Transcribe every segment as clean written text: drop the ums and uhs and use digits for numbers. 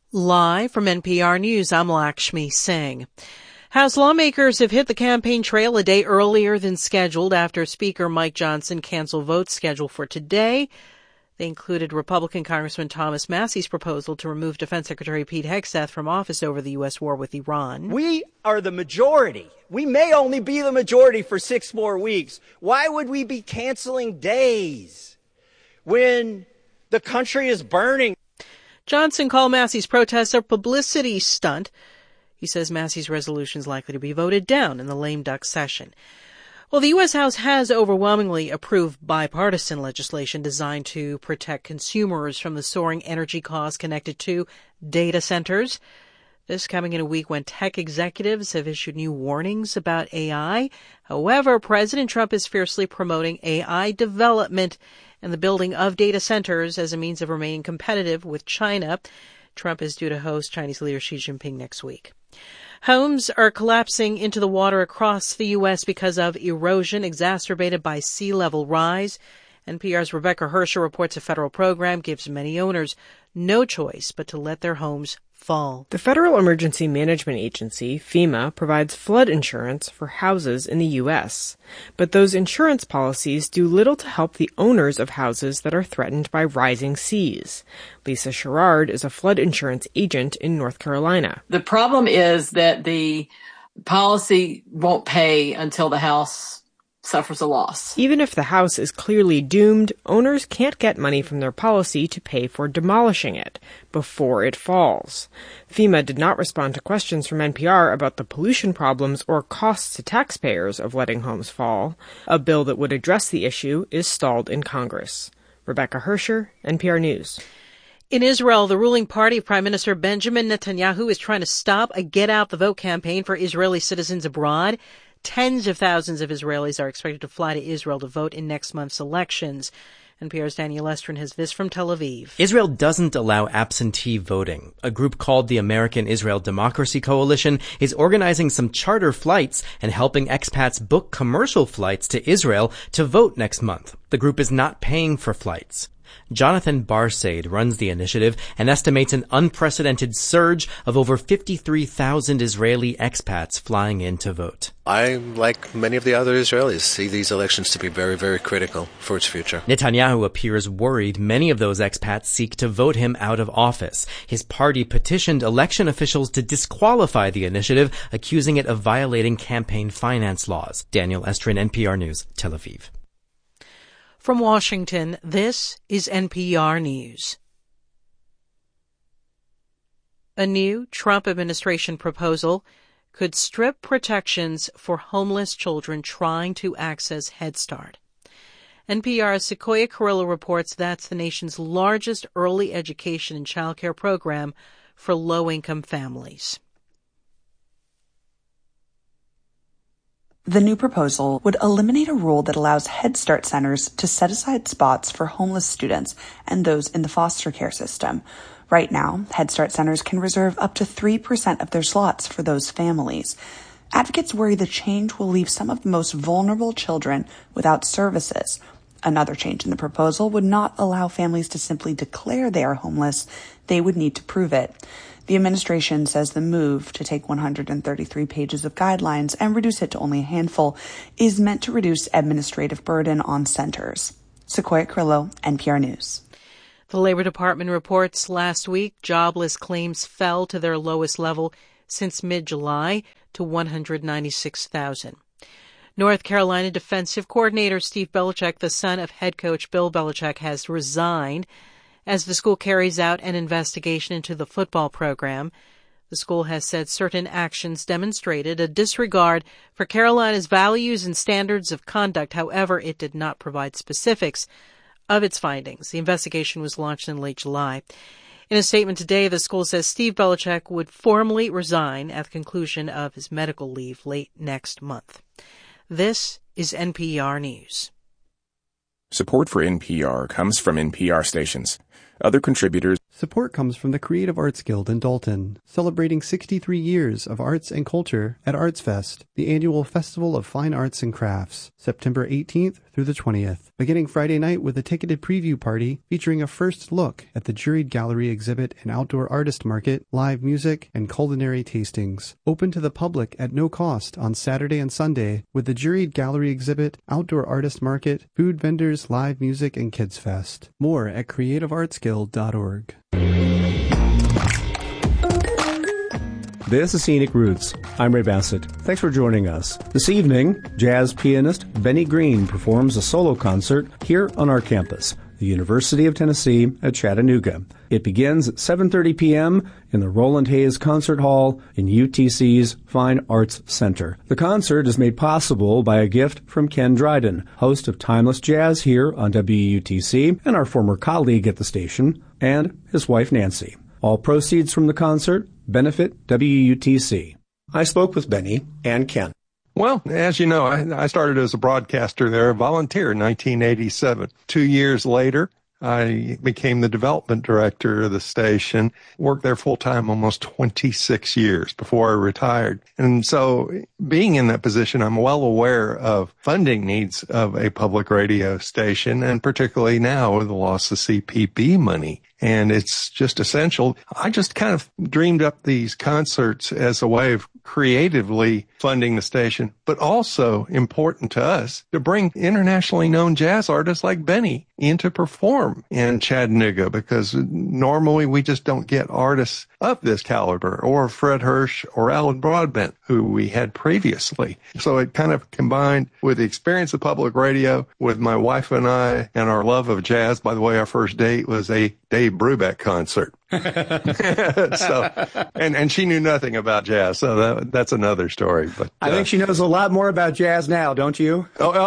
Live from NPR News, I'm Lakshmi Singh. House lawmakers have hit the campaign trail a day earlier than scheduled after Speaker Mike Johnson canceled votes scheduled for today. They included Republican Congressman Thomas Massie's proposal to remove Defense Secretary Pete Hegseth from office over the U.S. war with Iran. We are the majority. We may only be the majority for 6 more weeks. Why would we be canceling days when the country is burning? Johnson called Massie's protests a publicity stunt. He says Massie's resolution is likely to be voted down in the lame duck session. Well, the U.S. House has overwhelmingly approved bipartisan legislation designed to protect consumers from the soaring energy costs connected to data centers. This coming in a week when tech executives have issued new warnings about AI. However, President Trump is fiercely promoting AI development and the building of data centers as a means of remaining competitive with China. Trump is due to host Chinese leader Xi Jinping next week. Homes are collapsing into the water across the U.S. because of erosion exacerbated by sea level rise. NPR's Rebecca Hersher reports a federal program gives many owners no choice but to let their homes fall. The Federal Emergency Management Agency, FEMA, provides flood insurance for houses in the U.S. But those insurance policies do little to help the owners of houses that are threatened by rising seas. Lisa Sherrard is a flood insurance agent in North Carolina. The problem is that the policy won't pay until the house suffers a loss. Even if the house is clearly doomed, owners can't get money from their policy to pay for demolishing it before it falls. FEMA did not respond to questions from NPR about the pollution problems or costs to taxpayers of letting homes fall. A bill that would address the issue is stalled in Congress. Rebecca Hersher, NPR News. In Israel, the ruling party of Prime Minister Benjamin Netanyahu is trying to stop a get-out-the-vote campaign for Israeli citizens abroad. Tens of thousands of Israelis are expected to fly to Israel to vote in next month's elections. NPR's Daniel Estrin has this from Tel Aviv. Israel doesn't allow absentee voting. A group called the American Israel Democracy Coalition is organizing some charter flights and helping expats book commercial flights to Israel to vote next month. The group is not paying for flights. Jonathan Barsaid runs the initiative and estimates an unprecedented surge of over 53,000 Israeli expats flying in to vote. I, like many of the other Israelis, see these elections to be very, very critical for its future. Netanyahu appears worried many of those expats seek to vote him out of office. His party petitioned election officials to disqualify the initiative, accusing it of violating campaign finance laws. Daniel Estrin, NPR News, Tel Aviv. From Washington, this is NPR News. A new Trump administration proposal could strip protections for homeless children trying to access Head Start. NPR's Sequoia Carrillo reports that's the nation's largest early education and child care program for low-income families. The new proposal would eliminate a rule that allows Head Start centers to set aside spots for homeless students and those in the foster care system. Right now, Head Start centers can reserve up to 3% of their slots for those families. Advocates worry the change will leave some of the most vulnerable children without services. Another change in the proposal would not allow families to simply declare they are homeless. They would need to prove it. The administration says the move to take 133 pages of guidelines and reduce it to only a handful is meant to reduce administrative burden on centers. Sequoia Carrillo, NPR News. The Labor Department reports last week jobless claims fell to their lowest level since mid-July to 196,000. North Carolina defensive coordinator Steve Belichick, the son of head coach Bill Belichick, has resigned as the school carries out an investigation into the football program. The school has said certain actions demonstrated a disregard for Carolina's values and standards of conduct. However, it did not provide specifics of its findings. The investigation was launched in late July. In a statement today, the school says Steve Belichick would formally resign at the conclusion of his medical leave late next month. This is NPR News. Support for NPR comes from NPR stations. Other contributors Support comes from the Creative Arts Guild in Dalton, celebrating 63 years of arts and culture at ArtsFest, the annual festival of fine arts and crafts, September 18th through the 20th. Beginning Friday night with a ticketed preview party featuring a first look at the juried gallery exhibit and outdoor artist market, live music, and culinary tastings. Open to the public at no cost on Saturday and Sunday with the juried gallery exhibit, outdoor artist market, food vendors, live music, and Kids Fest. More at creativeartsguild.org. This is Scenic Roots. I'm Ray Bassett. Thanks for joining us. This evening, jazz pianist Benny Green performs a solo concert here on our campus, the University of Tennessee at Chattanooga. It begins at 7:30 p.m. in the Roland Hayes Concert Hall in UTC's Fine Arts Center. The concert is made possible by a gift from Ken Dryden, host of Timeless Jazz here on WUTC and our former colleague at the station, and his wife Nancy. All proceeds from the concert benefit WUTC. I spoke with Benny and Ken. Well, as you know, I started as a broadcaster there, a volunteer in 1987. 2 years later, I became the development director of the station, worked there full-time almost 26 years before I retired. And so being in that position, I'm well aware of funding needs of a public radio station, and particularly now with the loss of CPB money. And it's just essential. I just kind of dreamed up these concerts as a way of creatively funding the station, but also important to us to bring internationally known jazz artists like Benny in to perform in Chattanooga, because normally we just don't get artists of this caliber, or Fred Hirsch or Alan Broadbent, who we had previously. So it kind of combined with the experience of public radio with my wife and I and our love of jazz. By the way, our first date was a Dave Brubeck concert. and she knew nothing about jazz, so that's another story. But I think she knows a lot more about jazz now, don't you?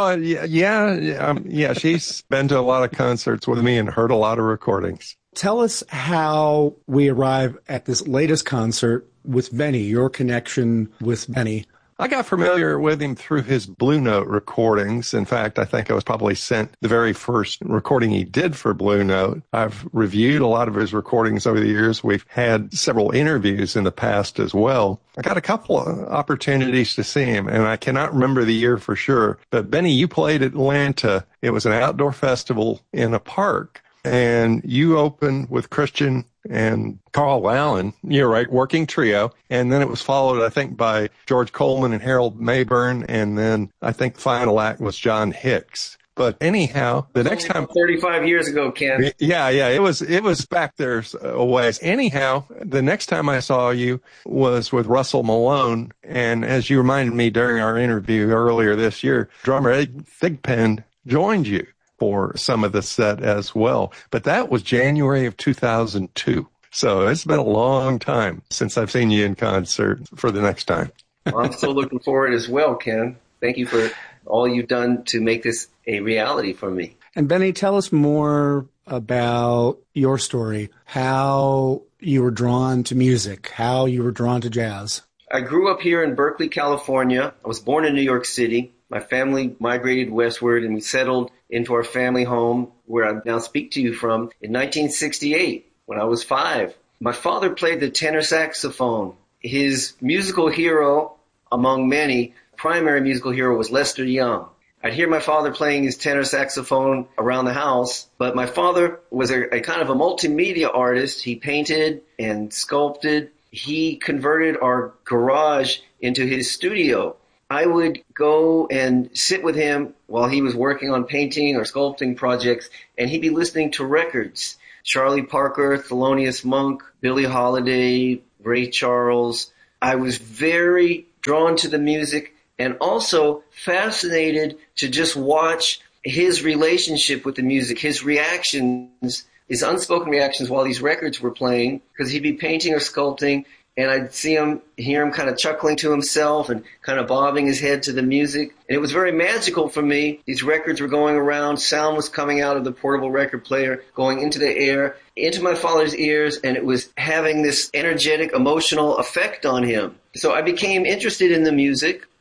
Yeah. She's been to a lot of concerts with me and heard a lot of recordings. Tell us how we arrive at this latest concert with Benny, your connection with Benny. I got familiar with him through his Blue Note recordings. In fact, I think I was probably sent the very first recording he did for Blue Note. I've reviewed a lot of his recordings over the years. We've had several interviews in the past as well. I got a couple of opportunities to see him, and I cannot remember the year for sure. But Benny, you played Atlanta. It was an outdoor festival in a park, and you opened with Christian and Carl Allen, you're right, working trio. And then it was followed, I think, by George Coleman and Harold Mayburn. And then I think the final act was John Hicks. But anyhow, the next time, 35 years ago, Ken. Yeah, it was back there a ways. Anyhow, the next time I saw you was with Russell Malone. And as you reminded me during our interview earlier this year, drummer Ed Thigpen joined you for some of the set as well. But that was January of 2002. So it's been a long time since I've seen you in concert for the next time. Well, I'm still looking forward as well, Ken. Thank you for all you've done to make this a reality for me. And Benny, tell us more about your story, how you were drawn to music, how you were drawn to jazz. I grew up here in Berkeley, California. I was born in New York City. My family migrated westward, and we settled into our family home where I now speak to you from in 1968 when I was 5. My father played the tenor saxophone. His musical hero, among many, primary musical hero was Lester Young. I'd hear my father playing his tenor saxophone around the house, but my father was a kind of a multimedia artist. He painted and sculpted. He converted our garage into his studio. I would go and sit with him while he was working on painting or sculpting projects, and he'd be listening to records. Charlie Parker, Thelonious Monk, Billie Holiday, Ray Charles. I was very drawn to the music and also fascinated to just watch his relationship with the music, his reactions, his unspoken reactions while these records were playing, because he'd be painting or sculpting, and I'd hear him kind of chuckling to himself and kind of bobbing his head to the music. And it was very magical for me. These records were going around, sound was coming out of the portable record player, going into the air, into my father's ears, and it was having this energetic, emotional effect on him. So I became interested in the music.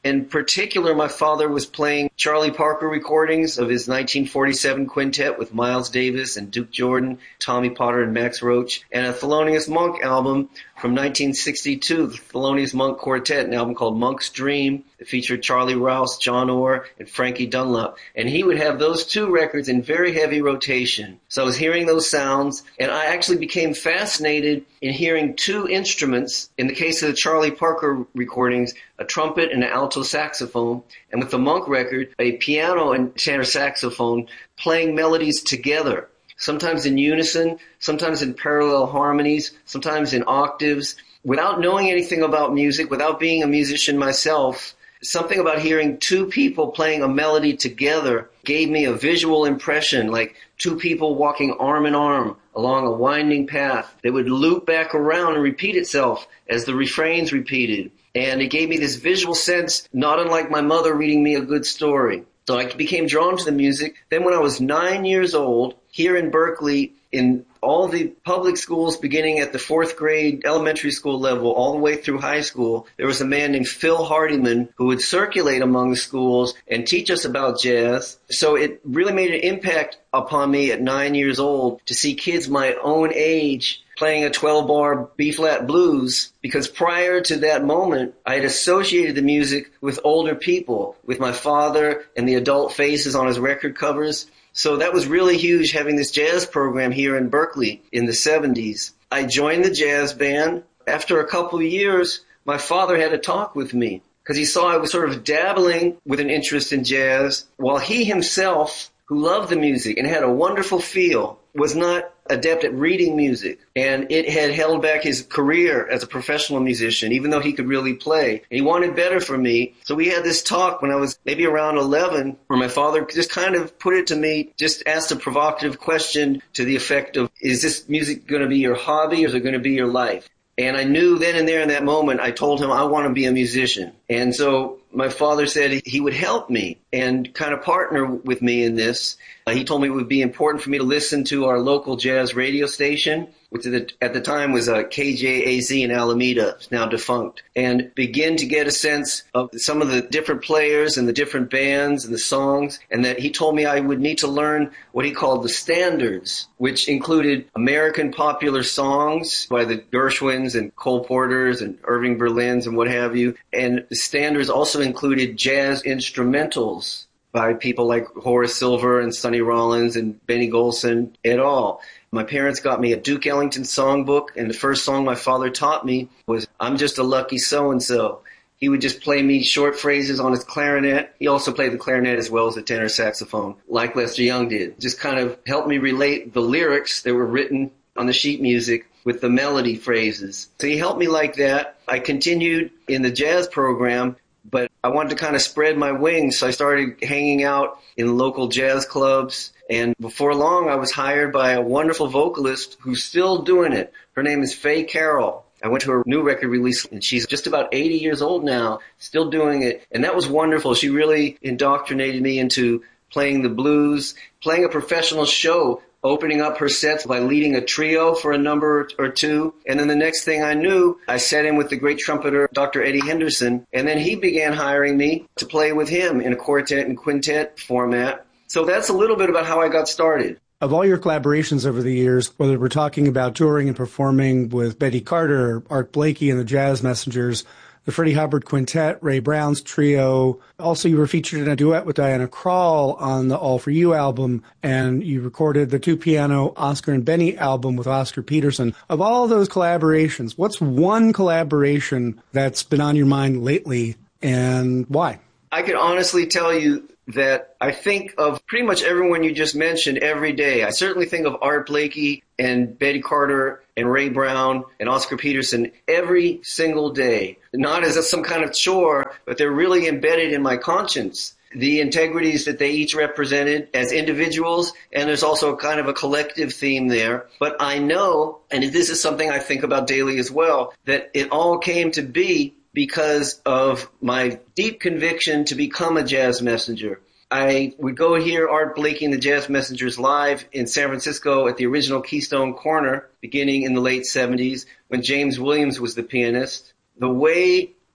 In particular, my father was playing Charlie Parker recordings of his 1947 quintet with Miles Davis and Duke Jordan, Tommy Potter and Max Roach, and a Thelonious Monk album from 1962, the Thelonious Monk Quartet, an album called Monk's Dream. It featured Charlie Rouse, John Orr, and Frankie Dunlop. And he would have those two records in very heavy rotation. So I was hearing those sounds, and I actually became fascinated in hearing two instruments. In the case of the Charlie Parker recordings, a trumpet and an alto saxophone. And with the Monk record, a piano and tenor saxophone playing melodies together. Sometimes in unison, sometimes in parallel harmonies, sometimes in octaves. Without knowing anything about music, without being a musician myself, something about hearing two people playing a melody together gave me a visual impression, like two people walking arm in arm along a winding path that would loop back around and repeat itself as the refrains repeated. And it gave me this visual sense, not unlike my mother reading me a good story. So I became drawn to the music. Then when I was 9 years old, here in Berkeley, in all the public schools beginning at the fourth grade elementary school level all the way through high school, there was a man named Phil Hardiman who would circulate among the schools and teach us about jazz. So it really made an impact upon me at 9 years old to see kids my own age playing a 12-bar B-flat blues, because prior to that moment, I had associated the music with older people, with my father and the adult faces on his record covers. So that was really huge, having this jazz program here in Berkeley in the 70s. I joined the jazz band. After a couple of years, my father had a talk with me because he saw I was sort of dabbling with an interest in jazz, while he himself, who loved the music and had a wonderful feel, was not adept at reading music. And it had held back his career as a professional musician, even though he could really play. And he wanted better for me. So we had this talk when I was maybe around 11, where my father just kind of put it to me, just asked a provocative question to the effect of, is this music going to be your hobby or is it going to be your life? And I knew then and there in that moment, I told him I want to be a musician. And so my father said he would help me and kind of partner with me in this. He told me it would be important for me to listen to our local jazz radio station, which at the time was KJAZ in Alameda, it's now defunct, and begin to get a sense of some of the different players and the different bands and the songs, and that he told me I would need to learn what he called the standards, which included American popular songs by the Gershwins and Cole Porters and Irving Berlins and what have you, and the standards also included jazz instrumentals by people like Horace Silver and Sonny Rollins and Benny Golson et al. My parents got me a Duke Ellington songbook, and the first song my father taught me was I'm Just a Lucky So-and-So. He would just play me short phrases on his clarinet. He also played the clarinet as well as the tenor saxophone, like Lester Young did. Just kind of helped me relate the lyrics that were written on the sheet music with the melody phrases. So he helped me like that. I continued in the jazz program, but I wanted to kind of spread my wings, so I started hanging out in local jazz clubs. And before long, I was hired by a wonderful vocalist who's still doing it. Her name is Faye Carroll. I went to her new record release, and she's just about 80 years old now, still doing it. And that was wonderful. She really indoctrinated me into playing the blues, playing a professional show, opening up her sets by leading a trio for a number or two. And then the next thing I knew, I sat in with the great trumpeter, Dr. Eddie Henderson, and then he began hiring me to play with him in a quartet and quintet format. So that's a little bit about how I got started. Of all your collaborations over the years, whether we're talking about touring and performing with Betty Carter, Art Blakey and the Jazz Messengers, the Freddie Hubbard Quintet, Ray Brown's trio. Also, you were featured in a duet with Diana Krall on the All For You album, and you recorded the two-piano Oscar and Benny album with Oscar Peterson. Of all those collaborations, what's one collaboration that's been on your mind lately, and why? I can honestly tell you that I think of pretty much everyone you just mentioned every day. I certainly think of Art Blakey and Betty Carter and Ray Brown and Oscar Peterson every single day. Not as some kind of chore, but they're really embedded in my conscience. The integrities that they each represented as individuals, and there's also kind of a collective theme there. But I know, and this is something I think about daily as well, that it all came to be because of my deep conviction to become a jazz messenger. I would go hear Art Blakey and the Jazz Messengers live in San Francisco at the original Keystone Corner, beginning in the late 70s, when James Williams was the pianist. The way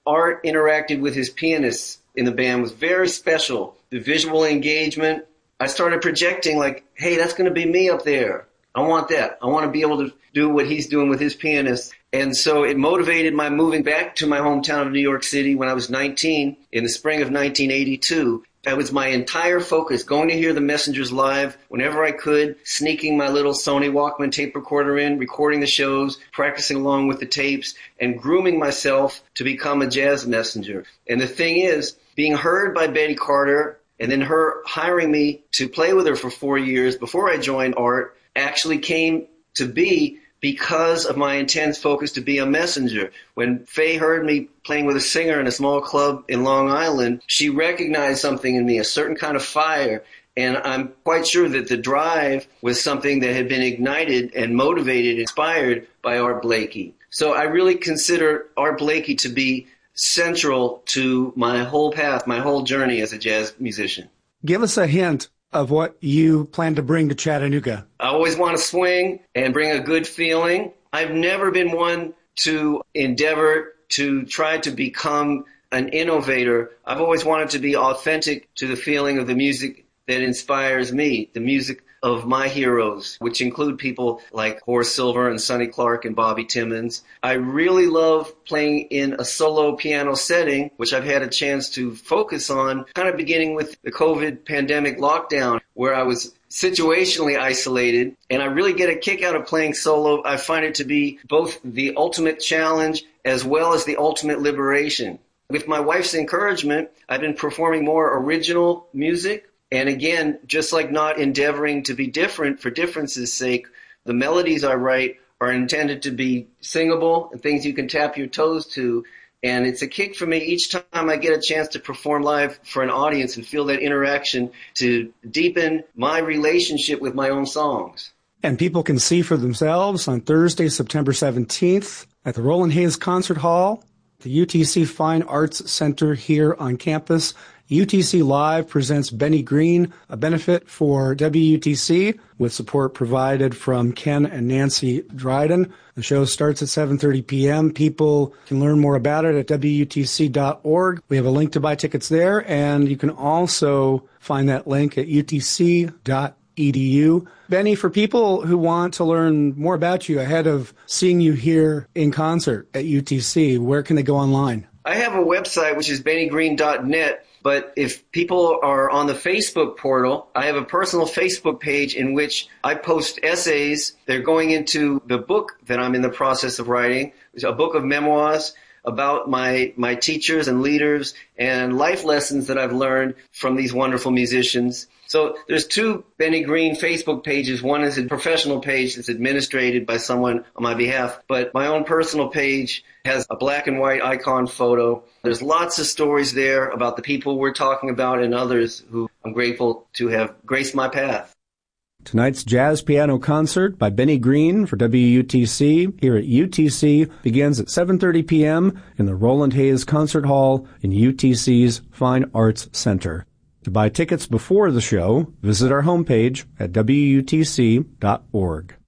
Art interacted with his pianists in the band was very special. The visual engagement, I started projecting like, hey, that's going to be me up there. I want that. I want to be able to do what he's doing with his pianist. And so it motivated my moving back to my hometown of New York City when I was 19 in the spring of 1982. That was my entire focus, going to hear the Messengers live whenever I could, sneaking my little Sony Walkman tape recorder in, recording the shows, practicing along with the tapes, and grooming myself to become a jazz messenger. And the thing is, being heard by Betty Carter and then her hiring me to play with her for 4 years before I joined Art actually came to be because of my intense focus to be a messenger. When Faye heard me playing with a singer in a small club in Long Island, she recognized something in me, a certain kind of fire. And I'm quite sure that the drive was something that had been ignited and motivated, inspired by Art Blakey. So I really consider Art Blakey to be central to my whole path, my whole journey as a jazz musician. Give us a hint of what you plan to bring to Chattanooga. I always want to swing and bring a good feeling. I've never been one to endeavor to try to become an innovator. I've always wanted to be authentic to the feeling of the music that inspires me, the music of my heroes, which include people like Horace Silver and Sonny Clark and Bobby Timmons. I really love playing in a solo piano setting, which I've had a chance to focus on, kind of beginning with the COVID pandemic lockdown, where I was situationally isolated, and I really get a kick out of playing solo. I find it to be both the ultimate challenge as well as the ultimate liberation. With my wife's encouragement, I've been performing more original music. And again, just like not endeavoring to be different for difference's sake, the melodies I write are intended to be singable and things you can tap your toes to. And it's a kick for me each time I get a chance to perform live for an audience and feel that interaction to deepen my relationship with my own songs. And people can see for themselves on Thursday, September 17th at the Roland Hayes Concert Hall, the UTC Fine Arts Center here on campus. UTC Live presents Benny Green, a benefit for WUTC with support provided from Ken and Nancy Dryden. The show starts at 7:30 p.m. People can learn more about it at WUTC.org. We have a link to buy tickets there, and you can also find that link at UTC.edu. Benny, for people who want to learn more about you ahead of seeing you here in concert at UTC, where can they go online? I have a website, which is bennygreen.net. But if people are on the Facebook portal, I have a personal Facebook page in which I post essays. They're going into the book that I'm in the process of writing. It's a book of memoirs about my teachers and leaders and life lessons that I've learned from these wonderful musicians. So there's two Benny Green Facebook pages. One is a professional page that's administrated by someone on my behalf, but my own personal page has a black and white icon photo. There's lots of stories there about the people we're talking about and others who I'm grateful to have graced my path. Tonight's jazz piano concert by Benny Green for WUTC here at UTC begins at 7:30 p.m. in the Roland Hayes Concert Hall in UTC's Fine Arts Center. To buy tickets before the show, visit our homepage at WUTC.org.